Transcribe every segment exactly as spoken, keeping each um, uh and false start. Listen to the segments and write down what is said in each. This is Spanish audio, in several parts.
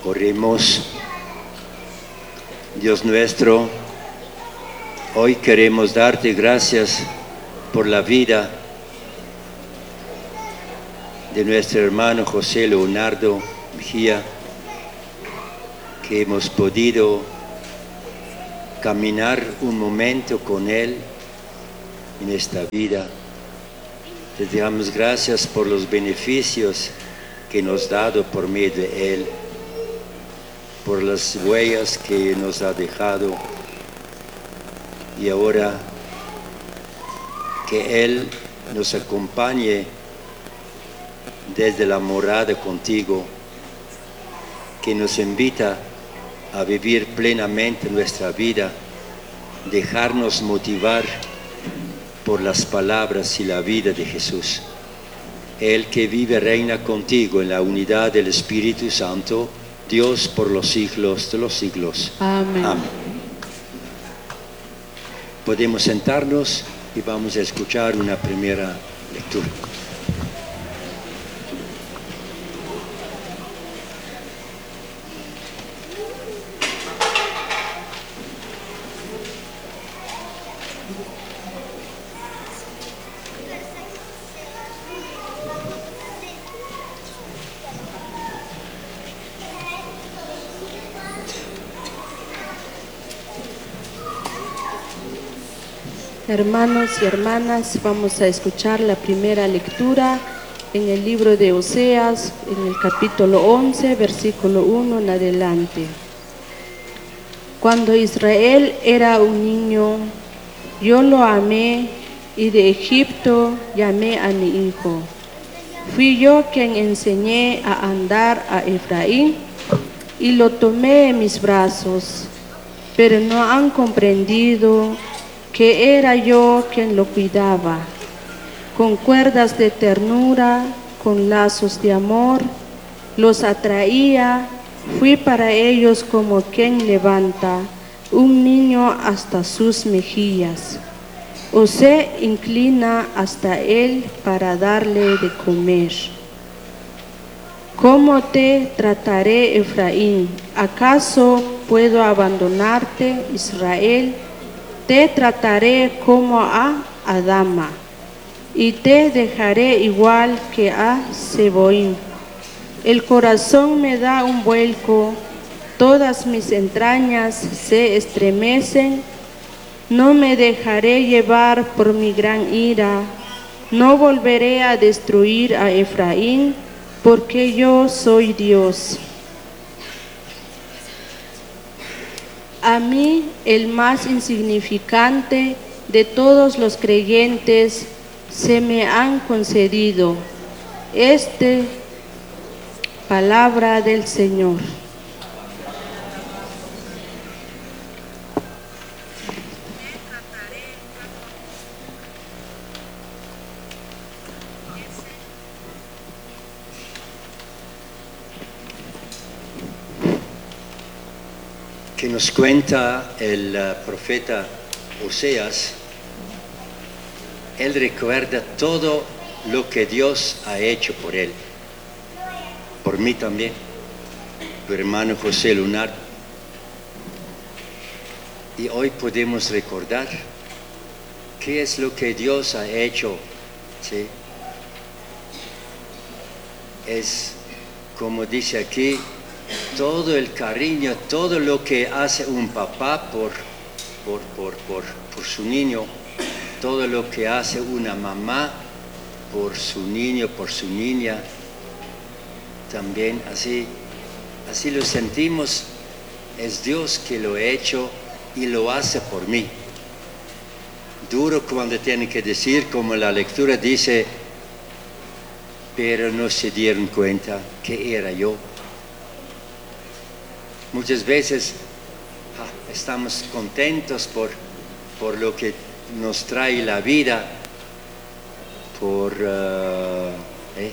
Oremos. Dios nuestro, hoy queremos darte gracias por la vida de nuestro hermano José Leonardo Mejía, que hemos podido caminar un momento con él en esta vida. Te damos gracias por los beneficios que nos ha dado por medio de él, por las huellas que nos ha dejado, y ahora que él nos acompañe desde la morada contigo, que nos invita a vivir plenamente nuestra vida, dejarnos motivar por las palabras y la vida de Jesús. Él que vive reina contigo en la unidad del Espíritu Santo, Dios por los siglos de los siglos. Amén. Amén. Podemos sentarnos y vamos a escuchar una primera lectura. Hermanos y hermanas, vamos a escuchar la primera lectura en el libro de Oseas, en el capítulo once, versículo uno en adelante. Cuando Israel era un niño, yo lo amé, y de Egipto llamé a mi hijo. Fui yo quien enseñé a andar a Efraín, y lo tomé en mis brazos, pero no han comprendido que era yo quien lo cuidaba. Con cuerdas de ternura, con lazos de amor, los atraía. Fui para ellos como quien levanta un niño hasta sus mejillas, o se inclina hasta él para darle de comer. ¿Cómo te trataré, Efraín? ¿Acaso puedo abandonarte, Israel? Te trataré como a Adama, y te dejaré igual que a Zeboim. El corazón me da un vuelco, todas mis entrañas se estremecen. No me dejaré llevar por mi gran ira, no volveré a destruir a Efraín, porque yo soy Dios. A mí, el más insignificante de todos los creyentes, se me han concedido esta palabra del Señor. Que nos cuenta el uh, profeta Oseas. Él recuerda todo lo que Dios ha hecho por él, por mí también, tu hermano José Leonardo. Y hoy podemos recordar qué es lo que Dios ha hecho, ¿sí? Es, como dice aquí, todo el cariño, todo lo que hace un papá por, por, por, por, por su niño, todo lo que hace una mamá por su niño, por su niña, también así, así lo sentimos. Es Dios que lo ha hecho y lo hace por mí. Duro cuando tiene que decir, como la lectura dice, pero no se dieron cuenta que era yo. Muchas veces ah, estamos contentos por, por lo que nos trae la vida, por, uh, eh,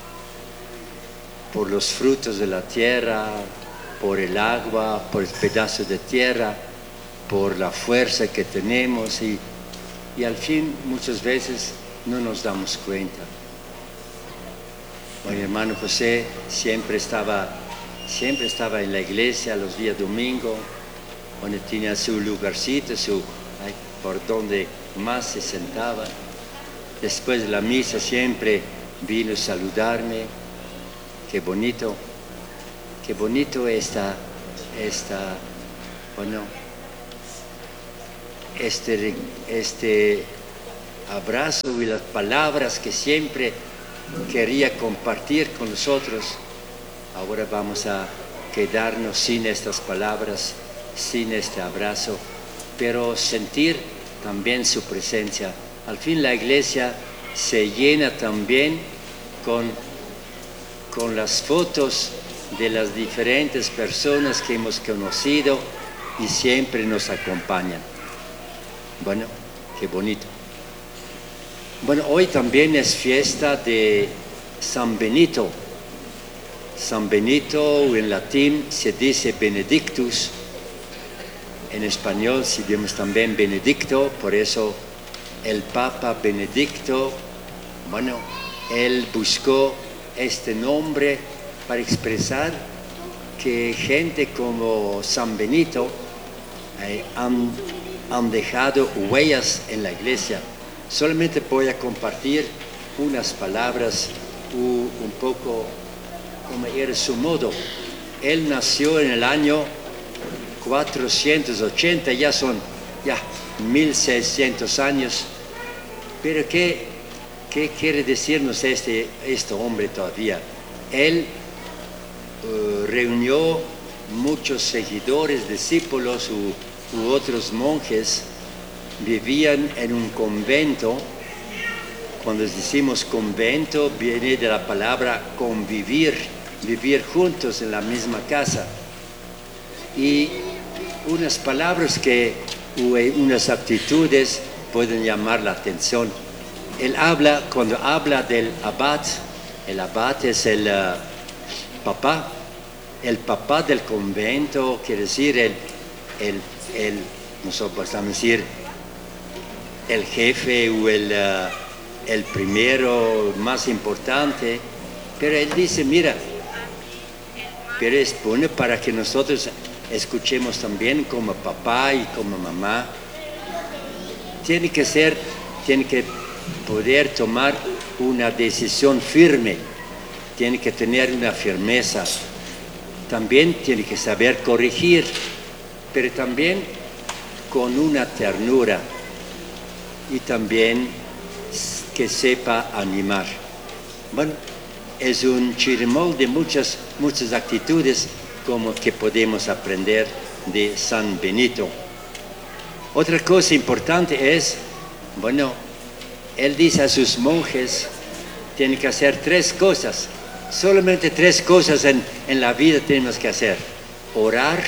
por los frutos de la tierra, por el agua, por el pedazo de tierra, por la fuerza que tenemos, y, y al fin muchas veces no nos damos cuenta. Mi hermano José siempre estaba siempre estaba en la iglesia los días domingo, donde tenía su lugarcito, su, ay, por donde más se sentaba. Después de la misa siempre vino a saludarme. Qué bonito, qué bonito esta, esta, bueno, este, este abrazo y las palabras que siempre quería compartir con nosotros. Ahora vamos a quedarnos sin estas palabras, sin este abrazo, pero sentir también su presencia. Al fin la iglesia se llena también con, con las fotos de las diferentes personas que hemos conocido y siempre nos acompañan. Bueno, qué bonito. Bueno, hoy también es fiesta de San Benito. San Benito en latín se dice Benedictus. En español si vemos también Benedicto, por eso el Papa Benedicto, bueno, él buscó este nombre para expresar que gente como San Benito eh, han, han dejado huellas en la iglesia. Solamente voy a compartir unas palabras, un, un poco como era su modo. Él nació en el año cuatrocientos ochenta, ya son ya mil seiscientos años, pero ¿qué, qué quiere decirnos este, este hombre todavía? Él uh, reunió muchos seguidores, discípulos u, u otros monjes, vivían en un convento. Cuando decimos convento viene de la palabra convivir, vivir juntos en la misma casa. Y unas palabras que, unas actitudes pueden llamar la atención. Él habla, cuando habla del abad, el abad es el uh, papá, el papá del convento, quiere decir el, el, el nosotros vamos a decir, el jefe o el, uh, el primero más importante, pero él dice, mira, pero es bueno para que nosotros escuchemos también como papá y como mamá. Tiene que ser, tiene que poder tomar una decisión firme, tiene que tener una firmeza, también tiene que saber corregir, pero también con una ternura y también que sepa animar. Bueno, es un chirimol de muchas, muchas actitudes como que podemos aprender de San Benito. Otra cosa importante es, bueno, él dice a sus monjes, tienen que hacer tres cosas, solamente tres cosas en, en la vida tenemos que hacer: orar,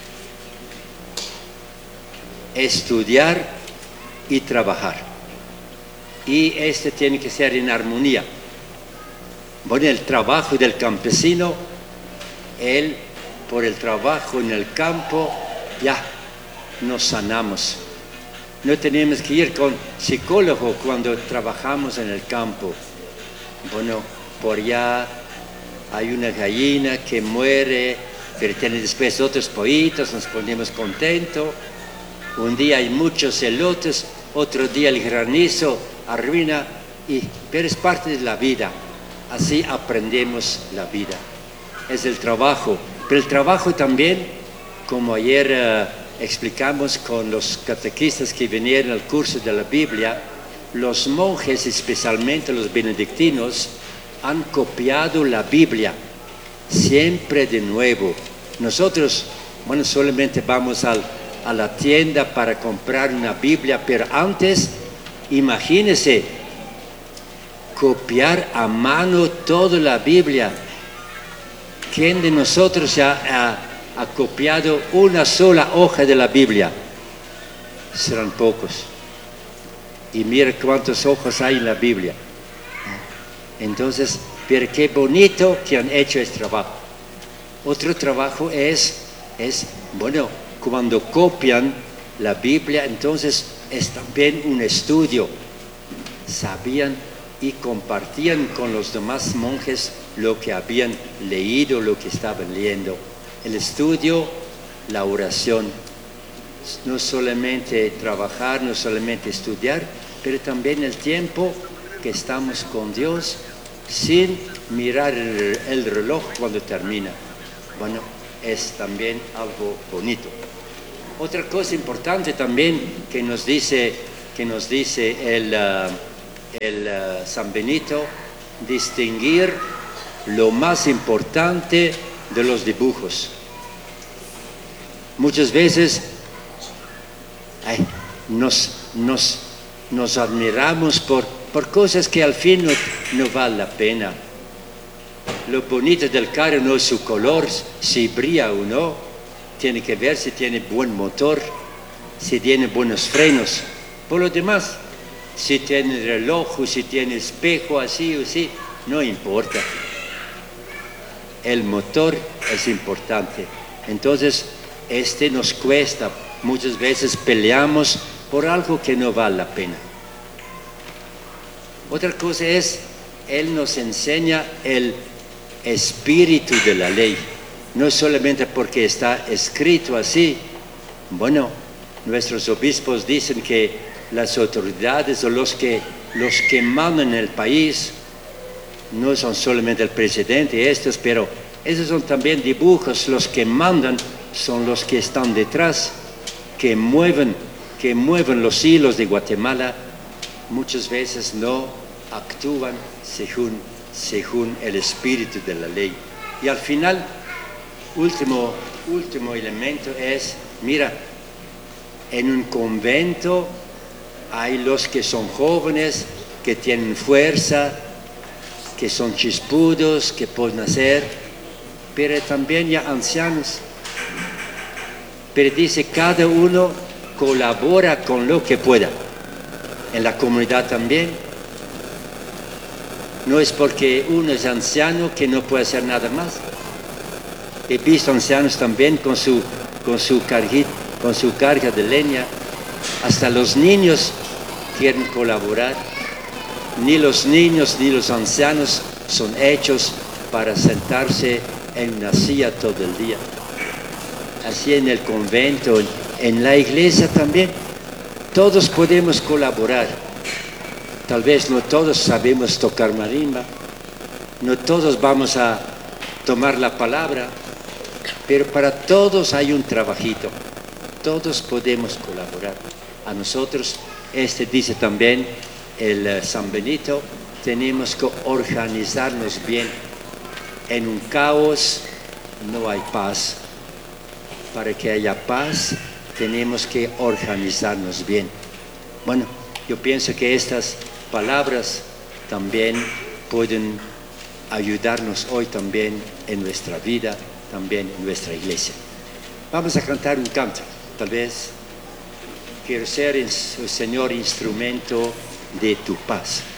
estudiar y trabajar. Y este tiene que ser en armonía. Bueno, el trabajo del campesino, él por el trabajo en el campo ya nos sanamos. No tenemos que ir con psicólogo cuando trabajamos en el campo. Bueno, por allá hay una gallina que muere, pero tiene después otros pollitos, nos ponemos contentos. Un día hay muchos elotes, otro día el granizo arruina, y, pero es parte de la vida. Así aprendemos la vida. Es el trabajo. Pero el trabajo también, como ayer uh, explicamos con los catequistas que vinieron al curso de la Biblia, los monjes, especialmente los benedictinos, han copiado la Biblia siempre de nuevo. Nosotros, bueno, solamente vamos al, a la tienda para comprar una Biblia, pero antes, imagínense, copiar a mano toda la Biblia. ¿Quién de nosotros ha, ha, ha copiado una sola hoja de la Biblia? Serán pocos. Y mira cuántos ojos hay en la Biblia. Entonces, pero qué bonito que han hecho este trabajo. Otro trabajo es, es, bueno, cuando copian la Biblia, entonces es también un estudio. Sabían y compartían con los demás monjes lo que habían leído, lo que estaban leyendo. El estudio, la oración, no solamente trabajar, no solamente estudiar, pero también el tiempo que estamos con Dios sin mirar el, el reloj cuando termina. Bueno, es también algo bonito. Otra cosa importante también que nos dice, que nos dice el, uh, el uh, San Benito, distinguir lo más importante de los dibujos. Muchas veces ay, nos, nos, nos admiramos por, por cosas que al fin no, no vale la pena. Lo bonito del carro no es su color, si brilla o no, tiene que ver si tiene buen motor, si tiene buenos frenos. Por lo demás, si tiene reloj o si tiene espejo así o así, no importa. El motor es importante. Entonces, este nos cuesta. Muchas veces peleamos por algo que no vale la pena. Otra cosa es, Él nos enseña el espíritu de la ley. No solamente porque está escrito así. Bueno, nuestros obispos dicen que las autoridades o los que, los que mandan en el país no son solamente el presidente y estos, pero esos son también dibujos. Los que mandan son los que están detrás, que mueven, que mueven los hilos de Guatemala. Muchas veces no actúan según, según el espíritu de la ley. Y al final, último, último elemento es, mira, en un convento hay los que son jóvenes, que tienen fuerza, que son chispudos, que pueden hacer, pero también ya ancianos. Pero dice, cada uno colabora con lo que pueda. En la comunidad también. No es porque uno es anciano que no puede hacer nada más. He visto ancianos también con su, con su, carguita, con su carga de leña. Hasta los niños quieren colaborar. Ni los niños ni los ancianos son hechos para sentarse en una silla todo el día. Así en el convento, en la iglesia también, todos podemos colaborar. Tal vez no todos sabemos tocar marimba, no todos vamos a tomar la palabra, pero para todos hay un trabajito, todos podemos colaborar. A nosotros, este dice también el uh, San Benito, tenemos que organizarnos bien. En un caos no hay paz. Para que haya paz, tenemos que organizarnos bien. Bueno, yo pienso que estas palabras también pueden ayudarnos hoy también en nuestra vida, también en nuestra iglesia. Vamos a cantar un canto, tal vez. Quiero ser, Señor, instrumento de tu paz.